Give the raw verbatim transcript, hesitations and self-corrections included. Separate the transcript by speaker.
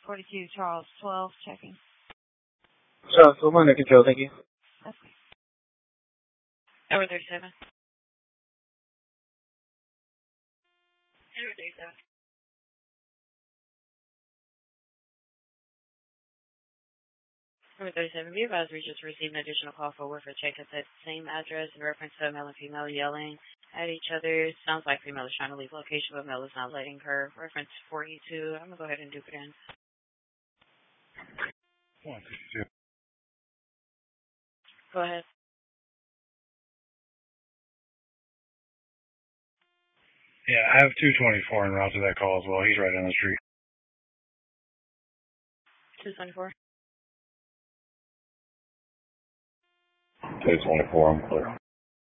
Speaker 1: forty-two Charles twelve checking.
Speaker 2: Charles twelve, under control, thank you.
Speaker 1: Okay. Over thirty-seven. Over thirty-seven. Over thirty-seven, be advised we just received an additional call for work for check at that same address in reference to a male and female yelling at each other. Sounds like female is trying to leave location, but male is not letting her. Reference forty-two. I'm going to go ahead and dupe it in.
Speaker 3: one sixty-two.
Speaker 1: Go ahead.
Speaker 3: Yeah, I have two twenty-four en route to that call as well. He's right down the street.
Speaker 1: two twenty-four.
Speaker 3: two twenty-four, I'm clear.